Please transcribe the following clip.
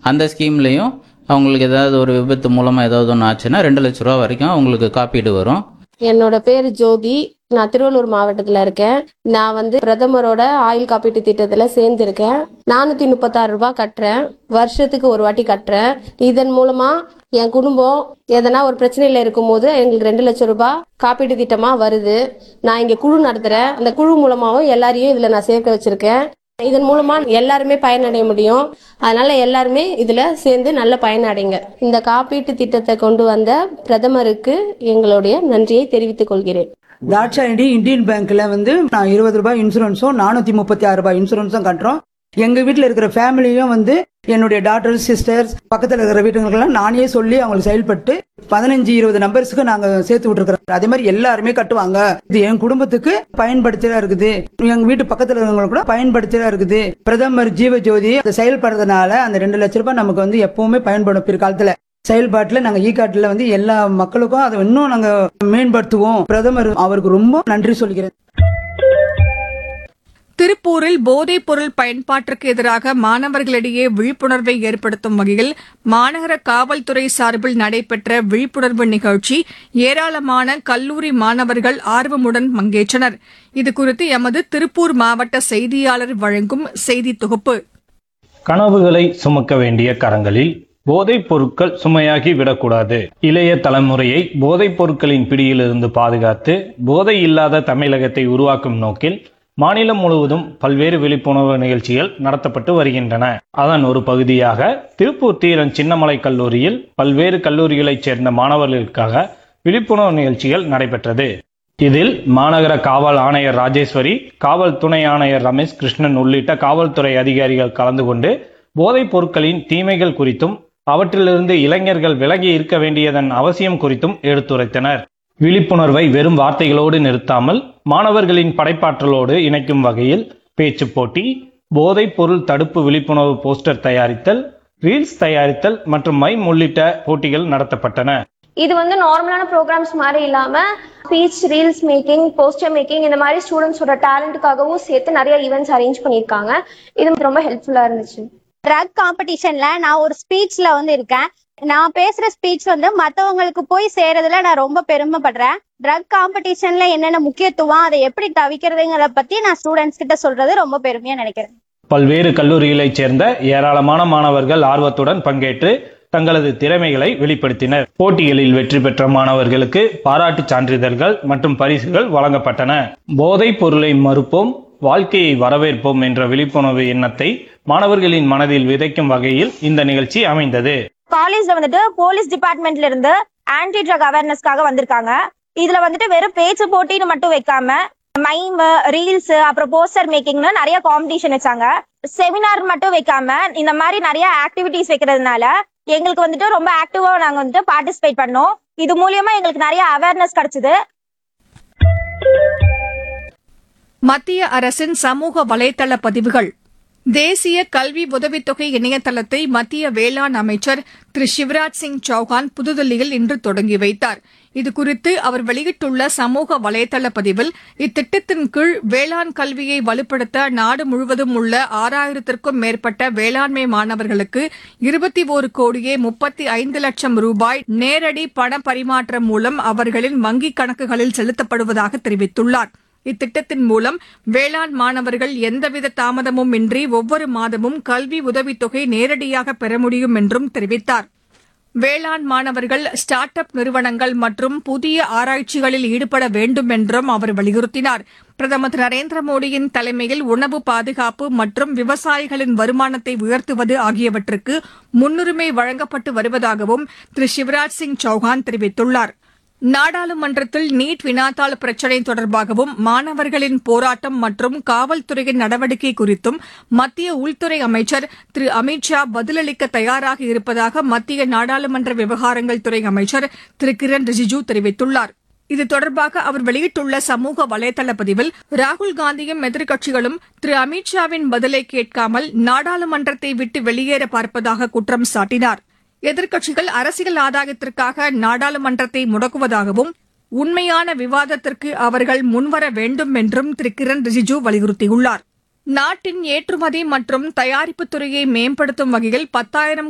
அந்த ஸ்கீம்லேயும் அவங்களுக்கு ஏதாவது ஒரு விபத்து மூலமாக ஏதாவது ஒன்று ஆச்சுன்னா 2,00,000 வரைக்கும் அவங்களுக்கு காப்பீடு வரும். என்னோட பேர் ஜோதி. நான் திருவள்ளூர் மாவட்டத்துல இருக்கேன். நான் பிரதமரோட ஆயுள் காப்பீட்டு திட்டத்துல சேர்ந்திருக்கேன். 436 ரூபாய் கட்டுறேன். வருஷத்துக்கு ஒரு வாட்டி கட்டுறேன். இதன் மூலமா என் குடும்பம் எதனா ஒரு பிரச்சனையில இருக்கும் போது எங்களுக்கு 2,00,000 ரூபாய் காப்பீட்டு திட்டமா வருது. நான் இங்க குழு நடத்துறேன். அந்த குழு மூலமாவும் எல்லாரையும் இதுல நான் சேர்க்க வச்சிருக்கேன். இதன் மூலமா எல்லாருமே பயனடைய முடியும். அதனால எல்லாருமே இதுல சேர்ந்து நல்ல பயனடைங்க. இந்த காப்பீட்டு திட்டத்தை கொண்டு வந்த பிரதமருக்கு எங்களுடைய நன்றியை தெரிவித்துக் கொள்கிறேன். தாட்சாயணி இந்தியன் பேங்க்ல நான் 20 ரூபாய் இன்சூரன்ஸும் 436 ரூபாய் இன்சூரன்ஸும் கட்டுறோம். எங்க வீட்டுல இருக்கிற ஃபேமிலியும் என்னுடைய டாட்டர் சிஸ்டர்ஸ் பக்கத்துல இருக்கிற வீட்டுங்களுக்கெல்லாம் நானே சொல்லி அவங்களுக்கு செயல்பட்டு 15-20 நம்பர்ஸ்க்கு நாங்க சேர்த்து விட்டுருக்கிறோம். அதே மாதிரி எல்லாருமே கட்டுவாங்க. இது என் குடும்பத்துக்கு பயன்படுத்தியா இருக்குது. எங்க வீட்டு பக்கத்துல இருக்கிறவங்களுக்கு கூட பயன்படுத்தியா இருக்குது. பிரதமர் ஜீவ ஜோதி அதை செயல்படுறதுனால அந்த 2,00,000 ரூபாய் நமக்கு எப்பவுமே பயன்படும். பிற்காலத்துல செயல்பாட்டுல நாங்க ஈகாட்டுல எல்லா மக்களுக்கும் அதை இன்னும் நாங்க மேம்படுத்துவோம். பிரதமர் அவருக்கு ரொம்ப நன்றி சொல்கிறேன். திருப்பூரில் போதைப் பொருள் பயன்பாட்டிற்கு எதிராக மாணவர்களிடையே விழிப்புணர்வை ஏற்படுத்தும் வகையில் மாநகர காவல்துறை சார்பில் நடைபெற்ற விழிப்புணர்வு நிகழ்ச்சி ஏராளமான கல்லூரி மாணவர்கள் ஆர்வமுடன் பங்கேற்றனர். இதுகுறித்து எமது திருப்பூர் மாவட்ட செய்தியாளர் வழங்கும் செய்தி தொகுப்பு. கனவுகளை சுமக்க வேண்டிய கரங்களில் போதைப் பொருட்கள் சுமையாகி விடக்கூடாது. இளைய தலைமுறையை போதைப் பொருட்களின் பிடியிலிருந்து பாதுகாத்து போதை இல்லாத தமிழகத்தை உருவாக்கும் நோக்கில் மாநிலம் முழுவதும் பல்வேறு விழிப்புணர்வு நிகழ்ச்சிகள் நடத்தப்பட்டு வருகின்றன. அதன் ஒரு பகுதியாக திருப்பூர் தீரன் சின்னமலை கல்லூரியில் பல்வேறு கல்லூரிகளைச் சேர்ந்த மாணவர்களுக்காக விழிப்புணர்வு நிகழ்ச்சிகள் நடைபெற்றது. இதில் மாநகர காவல் ஆணையர் ராஜேஸ்வரி, காவல் துணை ஆணையர் ரமேஷ் கிருஷ்ணன் உள்ளிட்ட காவல்துறை அதிகாரிகள் கலந்து கொண்டு போதைப் பொருட்களின் தீமைகள் குறித்தும் அவற்றிலிருந்து இளைஞர்கள் விலகி இருக்க வேண்டியதன் அவசியம் குறித்தும் எடுத்துரைத்தனர். விழிப்புணர்வை வெறும் வார்த்தைகளோடு நிறுத்தாமல் மாணவர்களின் படைப்பாற்றலோடு இணைக்கும் வகையில் பேச்சு போட்டி, போதைப் பொருள் தடுப்பு விழிப்புணர்வு போஸ்டர் தயாரித்தல், ரீல்ஸ் தயாரித்தல் மற்றும் மைம் உள்ளிட்ட போட்டிகள் நடத்தப்பட்டன. இது நார்மலான ப்ரோக்ராம்ஸ் மாதிரி இல்லாம speech, reels making, poster making இந்த மாதிரி ஸ்டூடெண்ட்ஸோட டேலண்ட்டுக்காகவும் சேர்த்து நிறைய ஈவெண்ட்ஸ் அரேஞ்ச் பண்ணியிருக்காங்க. இது ரொம்ப ஹெல்ப்ஃபுல்லா இருந்துச்சு. ட்ரக் காம்படிஷன்ல நான் ஒரு ஸ்பீச்ல இருக்கேன். நான் பேசுற ஸ்பீச் மத்தவங்களுக்கு போய் சேரதுல நான் ரொம்ப பெருமைப்படுறேன். ட்ரக் காம்படிஷன்ல என்னென்ன முக்கியத்துவம், அதை எப்படி தவிக்கிறதுங்கிறத பத்தி நான் ஸ்டூடெண்ட்ஸ் கிட்ட சொல்றது ரொம்ப பெருமையா நினைக்கிறேன். பல்வேறு கல்லூரிகளைச் சேர்ந்த ஏராளமான மாணவர்கள் ஆர்வத்துடன் பங்கேற்று தங்களது திறமைகளை வெளிப்படுத்தினர். போட்டிகளில் வெற்றி பெற்ற மாணவர்களுக்கு பாராட்டு சான்றிதழ்கள் மற்றும் பரிசுகள் வழங்கப்பட்டன. போதைப் பொருளை மறுப்போம், வாழ்க்கையை வரவேற்போம் என்ற விழிப்புணர்வு எண்ணத்தை மாணவர்களின் மனதில் விதைக்கும் வகையில் இந்த நிகழ்ச்சி அமைந்தது. காலேஜ்ல போலீஸ் டிபார்ட்மெண்ட்ல இருந்து ஆன்டி ட்ரக் அவேர்னஸ்க்காக வந்திருக்காங்க. இதுல வெறும் பேச்சு போட்டின்னு மட்டும் வைக்காம மைம், ரீல்ஸ், அப்புறம் போஸ்டர் மேக்கிங்னு நிறைய காம்படிஷன் வச்சாங்க. செமினார் மட்டும் வைக்காம இந்த மாதிரி நிறைய ஆக்டிவிட்டிஸ் வைக்கிறதுனால எங்களுக்கு ரொம்ப ஆக்டிவா நாங்க பார்ட்டிசிபேட் பண்ணோம். இது மூலியமா எங்களுக்கு நிறைய அவேர்னஸ் கிடைச்சது. மத்திய அரசின் சமூக வலைதள பதிவுகள். தேசிய கல்வி உதவித்தொகை இணையதளத்தை மத்திய வேளாண் அமைச்சர் திரு சிவராஜ் சிங் சௌஹான் புதுதில்லியில் இன்று தொடங்கி வைத்தார். இதுகுறித்து அவர் வெளியிட்டுள்ள சமூக வலைதள பதிவில், இத்திட்டத்தின் கீழ் வேளாண் கல்வியை வலுப்படுத்த நாடு முழுவதும் உள்ள 6,000க்கும் மேற்பட்ட வேளாண்மை மாணவர்களுக்கு 21,35,00,000 ரூபாய் நேரடி பண பரிமாற்றம் மூலம் அவர்களின் வங்கிக் கணக்குகளில் செலுத்தப்படுவதாக தெரிவித்துள்ளார். இத்திட்டத்தின் மூலம் வேளாண் மாணவர்கள் எந்தவித தாமதமும் இன்றி ஒவ்வொரு மாதமும் கல்வி உதவித்தொகை நேரடியாக பெற முடியும் என்றும் தெரிவித்தார். வேளாண் மாணவர்கள் ஸ்டார்ட் அப் நிறுவனங்கள் மற்றும் புதிய ஆராய்ச்சிகளில் ஈடுபட வேண்டும் என்றும் அவர் வலியுறுத்தினார். பிரதமர் திரு நரேந்திர மோடியின் தலைமையில் உணவு பாதுகாப்பு மற்றும் விவசாயிகளின் வருமானத்தை உயர்த்துவது ஆகியவற்றுக்கு முன்னுரிமை வழங்கப்பட்டு வருவதாகவும் திரு சிவராஜ் சிங் சௌஹான் தெரிவித்துள்ளார். நாடாளுமன்றத்தில் நீட் வினாத்தாள் பிரச்சினை தொடர்பாகவும் மாணவர்களின் போராட்டம் மற்றும் காவல்துறையின் நடவடிக்கை குறித்தும் மத்திய உள்துறை அமைச்சர் திரு அமித் ஷா பதிலளிக்க தயாராக இருப்பதாக மத்திய நாடாளுமன்ற விவகாரங்கள் துறை அமைச்சர் திரு கிரண் ரிஜிஜூ தெரிவித்துள்ளார். இது தொடர்பாக அவர் வெளியிட்டுள்ள சமூக வலைதள பதிவில், ராகுல் காந்தியும் எதிர்க்கட்சிகளும் திரு அமித் ஷாவின் பதிலை கேட்காமல் நாடாளுமன்றத்தை விட்டு வெளியேற பார்ப்பதாக குற்றம் சாட்டினார். எதிர்க்கட்சிகள் அரசியல் ஆதாயத்திற்காக நாடாளுமன்றத்தை முடக்குவதாகவும் உண்மையான விவாதத்திற்கு அவர்கள் முன்வர வேண்டும் என்றும் திரு கிரண் ரிஜிஜூ வலியுறுத்தியுள்ளார். நாட்டின் ஏற்றுமதி மற்றும் தயாரிப்புத் துறையை மேம்படுத்தும் வகையில் 10,000